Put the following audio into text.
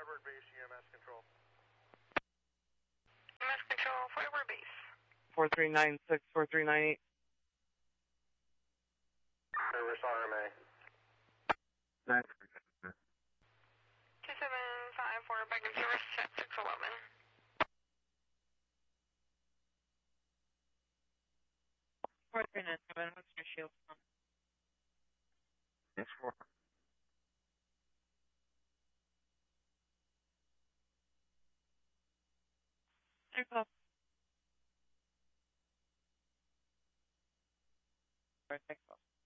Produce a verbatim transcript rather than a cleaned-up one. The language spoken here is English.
Firebird Base, E M S control. E M S control, Firebird Base. four three nine six, four three nine eight. Service R M A. Nice. two seven five four, back in service at six eleven. four three nine seven, what's your shield from? Yes, four. Circle. Perfect.